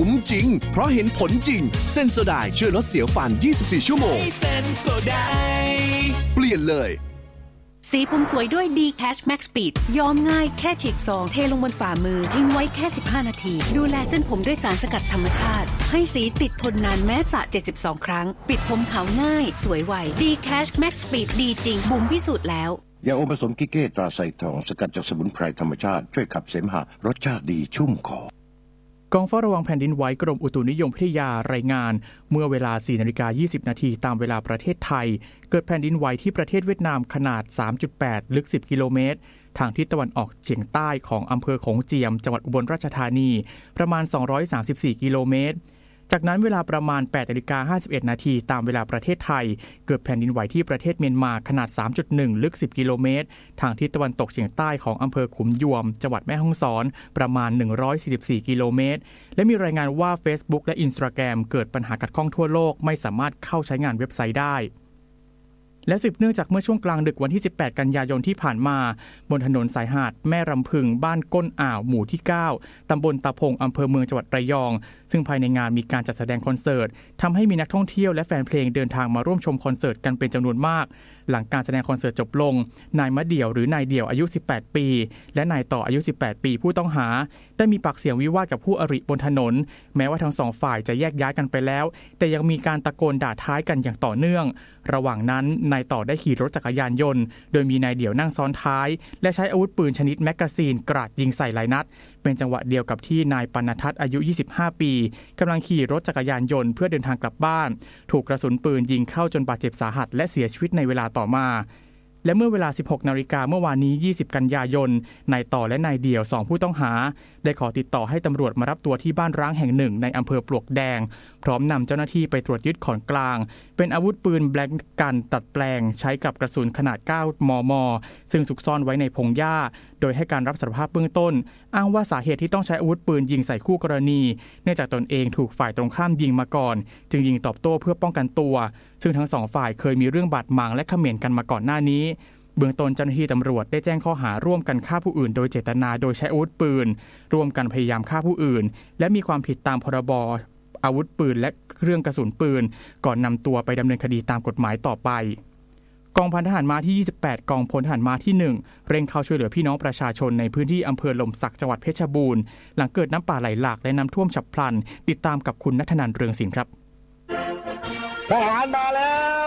คุ้มจริงเพราะเห็นผลจริงเซนโซไดช่วยลดเสียวฟัน24ชั่วโมงเซนโซไดเปลี่ยนเลยสีผมสวยด้วย D-Cash Max Speed ย้อมง่ายแค่ฉีกซองเทลงบนฝ่ามือทิ้งไว้แค่15นาทีดูแลเส้นผมด้วยสารสกัดธรรมชาติให้สีติดทนนานแม้สระ72ครั้งปิดผมขาวง่ายสวยไว D-Cash Max Speed ดีจริงบุ๋มพิสูจน์แล้วยาอมผสมกิเก้ตราไซทองสกัดจากสมุนไพรธรรมชาติช่วยขับเสมหะรสชาติดีชุ่มคอกองเฝ้าระวังแผ่นดินไหวกรมอุตุนิยมวิทยารายงานเมื่อเวลา 4:20 น.ตามเวลาประเทศไทยเกิดแผ่นดินไหวที่ประเทศเวียดนามขนาด 3.8 ลึก 10 กิโลเมตรทางทิศตะวันออกเฉียงใต้ของอำเภอโขงเจียมจังหวัดอุบลราชธานีประมาณ 234 กิโลเมตรจากนั้นเวลาประมาณ 8:51 น.ตามเวลาประเทศไทยเกิดแผ่นดินไหวที่ประเทศเมียนมาขนาด 3.1 ลึก 10 กิโลเมตรทางทิศตะวันตกเฉียงใต้ของอำเภอขุมยวมจังหวัดแม่ฮ่องสอนประมาณ 144 กิโลเมตรและมีรายงานว่า Facebook และ Instagram เกิดปัญหาขัดข้องทั่วโลกไม่สามารถเข้าใช้งานเว็บไซต์ได้และสืบเนื่องจากเมื่อช่วงกลางดึกวันที่18กันยายนที่ผ่านมาบนถนนสายหาดแม่รำพึงบ้านก้นอ่าวหมู่ที่9ตำบลตะพงอำเภอเมืองจังหวัดระยองซึ่งภายในงานมีการจัดแสดงคอนเสิร์ตทำให้มีนักท่องเที่ยวและแฟนเพลงเดินทางมาร่วมชมคอนเสิร์ตกันเป็นจำนวนมากหลังการแสดงคอนเสิร์ตจบลงนายมะเดี่ยวหรือนายเดี่ยวอายุ18ปีและนายต่ออายุ18ปีผู้ต้องหาได้มีปากเสียงวิวาทกับคู่อริบนถนนแม้ว่าทั้งสองฝ่ายจะแยกย้ายกันไปแล้วแต่ยังมีการตะโกนด่าท้ายกันอย่างต่อเนื่องระหว่างนั้นนายต่อได้ขี่รถจักรยานยนต์โดยมีนายเดี่ยวนั่งซ้อนท้ายและใช้อาวุธปืนชนิดแมกกาซีนกราดยิงใส่หลายนัดเป็นจังหวะเดียวกับที่นายปณทัศน์อายุ25ปีกำลังขี่รถจักรยานยนต์เพื่อเดินทางกลับบ้านถูกกระสุนปืนยิงเข้าจนบาดเจ็บสาหัสและเสียชีวิตในเวลาต่อมาและเมื่อเวลา 16 นาฬิกาเมื่อวานนี้20กันยายนนายต่อและนายเดี่ยว2ผู้ต้องหาได้ขอติดต่อให้ตำรวจมารับตัวที่บ้านร้างแห่งหนึ่งในอำเภอปลวกแดงพร้อมนำเจ้าหน้าที่ไปตรวจยึดของกลางเป็นอาวุธปืนแบล็งกันตัดแปลงใช้กับกระสุนขนาด9 มม.ซึ่งซุกซ่อนไว้ในพงหญ้าโดยให้การรับสารภาพเบื้องต้นอ้างว่าสาเหตุที่ต้องใช้อาวุธปืนยิงใส่คู่กรณีเนื่องจากตนเองถูกฝ่ายตรงข้ามยิงมาก่อนจึงยิงตอบโต้เพื่อป้องกันตัวซึ่งทั้งสองฝ่ายเคยมีเรื่องบาดหมางและเขม่นกันมาก่อนหน้านี้เบื้องต้นเจ้าหน้าที่ตำรวจได้แจ้งข้อหาร่วมกันฆ่าผู้อื่นโดยเจตนาโดยใช้อาวุธปืนร่วมกันพยายามฆ่าผู้อื่นและมีความผิดตามพรบอาวุธปืนและเครื่องกระสุนปืนก่อนนำตัวไปดำเนินคดีตามกฎหมายต่อไปกองพันทหารม้าที่28กองพลทหารม้าที่1เร่งเข้าช่วยเหลือพี่น้องประชาชนในพื้นที่อำเภอหล่มสักจังหวัดเพชรบูรณ์หลังเกิดน้ำป่าไหลหลากและน้ำท่วมฉับพลันติดตามกับคุณณัฐนันท์เรืองศิลป์ครับทหารมาแล้ว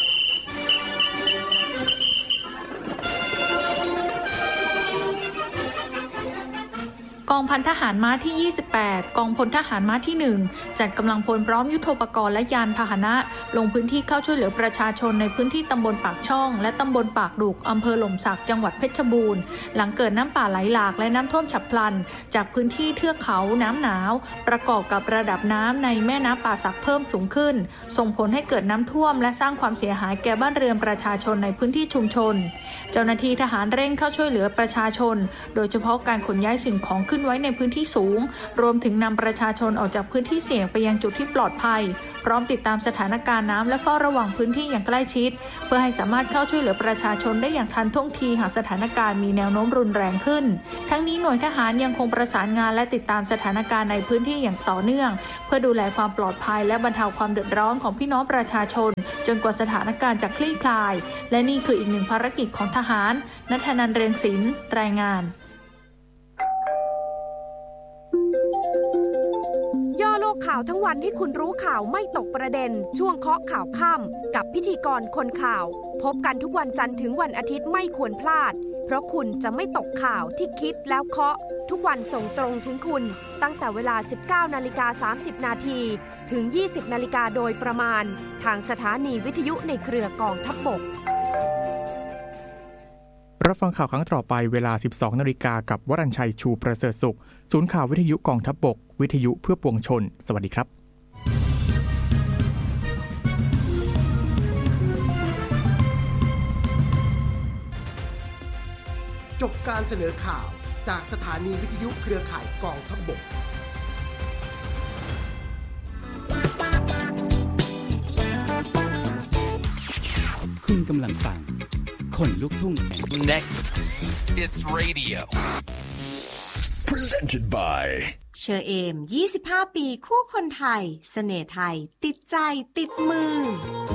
กองพันทหารม้าที่28กองพลทหารม้าที่1จัดกำลังพลพร้อมยุทโธปกรณ์และยานพาหนะลงพื้นที่เข้าช่วยเหลือประชาชนในพื้นที่ตำบลปากช่องและตำบลปากดุกอำเภอหล่มสักจังหวัดเพชรบูรณ์หลังเกิดน้ำป่าไหลหลากและน้ำท่วมฉับพลันจากพื้นที่เทือกเขาน้ำหนาวประกอบกับระดับน้ำในแม่น้ำป่าสักเพิ่มสูงขึ้นส่งผลให้เกิดน้ำท่วมและสร้างความเสียหายแก่บ้านเรือนประชาชนในพื้นที่ชุมชนเจ้าหน้าที่ทหารเร่งเข้าช่วยเหลือประชาชนโดยเฉพาะการขนย้ายสิ่งของขึ้นไว้ในพื้นที่สูงรวมถึงนำประชาชนออกจากพื้นที่เสี่ยงไปยังจุดที่ปลอดภัยพร้อมติดตามสถานการณ์น้ำและเฝ้าระวังพื้นที่อย่างใกล้ชิดเพื่อให้สามารถเข้าช่วยเหลือประชาชนได้อย่างทันท่วงทีหากสถานการณ์มีแนวโน้มรุนแรงขึ้นทั้งนี้หน่วยทหารยังคงประสานงานและติดตามสถานการณ์ในพื้นที่อย่างต่อเนื่องเพื่อดูแลความปลอดภัยและบรรเทาความเดือดร้อนของพี่น้องประชาชนจนกว่าสถานการณ์จะคลี่คลายและนี่คืออีกหนึ่งภารกิจของทหารณัฐนันท์ เรืองศิลป์รายงานย่อโลกข่าวทั้งวันให้คุณรู้ข่าวไม่ตกประเด็นช่วงเคาะข่าวค่ำกับพิธีกรคนข่าวพบกันทุกวันจันทร์ถึงวันอาทิตย์ไม่ควรพลาดเพราะคุณจะไม่ตกข่าวที่คิดแล้วเคาะทุกวันส่งตรงถึงคุณตั้งแต่เวลา 19:30 น.ถึง 20:00 น.โดยประมาณทางสถานีวิทยุในเครือกองทัพบกรับฟังข่าวครั้งต่อไปเวลา 12:00 น.กับวรัญชัยชูประเสริฐสุขศูนย์ข่าววิทยุกองทัพบกวิทยุเพื่อปวงชนสวัสดีครับจบการเสนอข่าวจากสถานีวิทยุเครือข่ายกองทัพบกคุณกำลังฟังคนลุกทุ่ง Next It's Radio Presented by เชอเอม25 ปีคู่คนไทยเสน่ห์ไทยติดใจติดมือ